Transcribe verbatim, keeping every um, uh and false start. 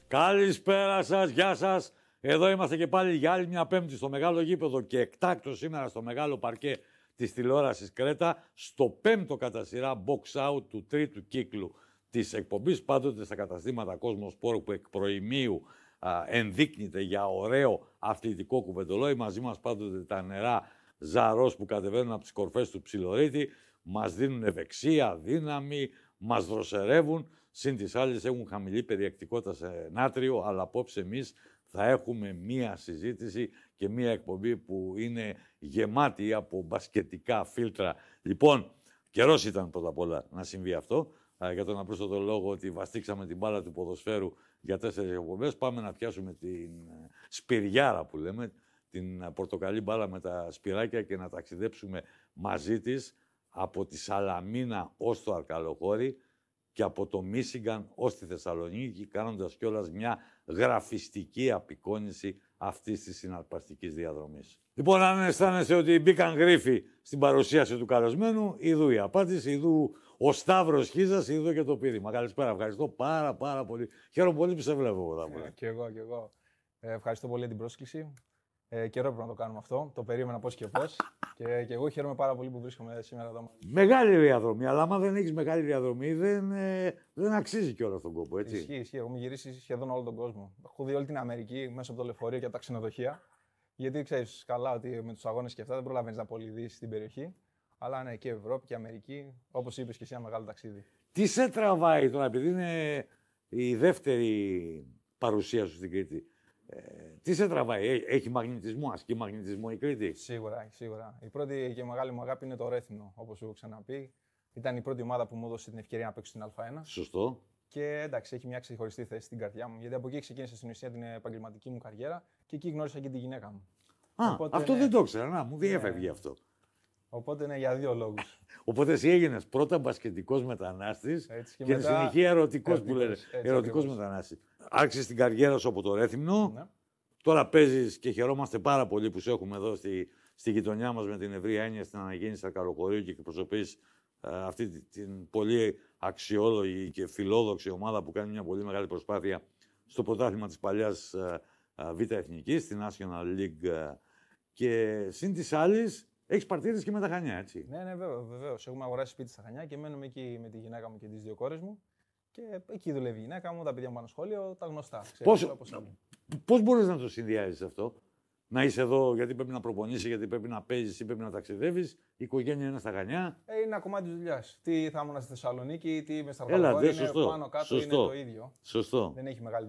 Καλησπέρα σας, γεια σας. Εδώ είμαστε και πάλι για άλλη μια Πέμπτη στο μεγάλο γήπεδο και εκτάκτο σήμερα στο μεγάλο παρκέ της τηλεόρασης Κρέτα, στο πέμπτο κατά σειρά box out του τρίτου κύκλου της εκπομπής, πάντοτε στα καταστήματα Κόσμο Σπορ που εκ προημίου α, ενδείκνυται για ωραίο αθλητικό κουβεντολόι. Μαζί μας πάντοτε τα νερά Ζαρός που κατεβαίνουν από τις κορφές του Ψιλορίτη, μας δίνουν ευεξία, δύναμη, μας δροσερεύουν. Συν τις άλλες έχουν χαμηλή περιεκτικότητα σε νάτριο, αλλά απόψε εμείς θα έχουμε μία συζήτηση και μία εκπομπή που είναι γεμάτη από μπασκετικά φίλτρα. Λοιπόν, καιρός ήταν πρώτα απ' όλα να συμβεί αυτό. Για τον απλούστατο λόγο ότι βαστίξαμε την μπάλα του ποδοσφαίρου για τέσσερις εκπομπές. Πάμε να πιάσουμε την σπυριάρα που λέμε, την πορτοκαλί μπάλα με τα σπυράκια και να ταξιδέψουμε μαζί της από τη Σαλαμίνα ως το Αρκαλοχώρι και από το Μίσιγκαν ως τη Θεσσαλονίκη, κάνοντας κιόλας μια γραφιστική απεικόνηση αυτής της συναρπαστικής διαδρομής. Λοιπόν, αν αισθάνεστε ότι μπήκαν γρίφοι στην παρουσίαση του καλεσμένου, ειδού η απάντηση, ειδού ο Σταύρος Χίζας, ειδού και το πείδημα. Καλησπέρα, ευχαριστώ πάρα πάρα πολύ. Χαίρομαι πολύ που σε βλέπω. Ε, και εγώ, και εγώ. Ε, ευχαριστώ πολύ για την πρόσκληση. Ε, καιρό πρέπει να το κάνουμε αυτό. Το περίμενα πώς και πώς. και, και εγώ χαίρομαι πάρα πολύ που βρίσκομαι σήμερα εδώ. Μεγάλη διαδρομή, αλλά άμα δεν έχεις μεγάλη διαδρομή, δεν, ε, δεν αξίζει κιόλας τον κόπο, έτσι. Ισχύει, ισχύει. Έχω γυρίσει σχεδόν όλο τον κόσμο. Έχω δει όλη την Αμερική μέσα από το λεωφορείο και από τα ξενοδοχεία. Γιατί ξέρεις καλά ότι με τους αγώνες και αυτά δεν προλαβαίνεις να πολύ δεις στην περιοχή. Αλλά ναι, και Ευρώπη και Αμερική, όπως είπες και εσύ, ένα μεγάλο ταξίδι. Τι σε τραβάει τώρα, επειδή είναι η δεύτερη παρουσία σου στην Κρήτη. Ε, τι σε τραβάει, έχει μαγνητισμό, ασκεί μαγνητισμό η Κρήτη? Σίγουρα, σίγουρα. Η πρώτη και μεγάλη μου αγάπη είναι το Ρέθυμνο, όπως σου έχω ξαναπεί. Ήταν η πρώτη ομάδα που μου έδωσε την ευκαιρία να παίξω στην Α1. Σωστό. Και εντάξει, έχει μια ξεχωριστή θέση στην καρδιά μου. Γιατί από εκεί ξεκίνησε στην ουσία την επαγγελματική μου καριέρα και εκεί γνώρισα και τη γυναίκα μου. Α, Οπότε, αυτό ναι, δεν το ήξερα, να μου διέφευγε ναι, αυτό. Οπότε είναι για δύο λόγους. Οπότε εσύ έγινες πρώτα μπασκετικός μετανάστης και, και μετά... στη συνεχεία ερωτικός που λένε. Ερωτικός μετανάστης. Άρχισες την καριέρα σου από το Ρέθυμνο. Ναι. Τώρα παίζεις και χαιρόμαστε πάρα πολύ που σε έχουμε εδώ στη, στη γειτονιά μας με την ευρία έννοια στην αναγέννηση Αρκαλοχωρίου και εκπροσωπείς ε, αυτή την, την πολύ αξιόλογη και φιλόδοξη ομάδα που κάνει μια πολύ μεγάλη προσπάθεια στο πρωτάθλημα της παλιάς ε, ε, Β' Εθνικής, στη National League. Ε, και συν της άλλης, έχεις παρτίδες και με τα Χανιά, έτσι. Ναι, ναι, βέβαια, βεβαίως. Έχουμε αγοράσει σπίτι στα Χανιά και μένουμε εκεί με τη γυναίκα μου και τις δύο κόρες μου. Και εκεί δουλεύει η γυναίκα μου, τα παιδιά μου πάνε σχολείο, τα γνωστά. Πώς, πώς μπορείς να το συνδυάζεις αυτό, να είσαι εδώ γιατί πρέπει να προπονήσεις, γιατί πρέπει να παίζεις ή πρέπει να ταξιδεύεις, η οικογένεια είναι στα Χανιά. Ε, είναι ένα κομμάτι της δουλειάς. Τι θα ήμουν στη Θεσσαλονίκη, τι είμαι στα Αρκαλοχώρια, είναι πάνω κάτω, σωστό, είναι το ίδιο. Σωστό. Δεν έχει μεγάλη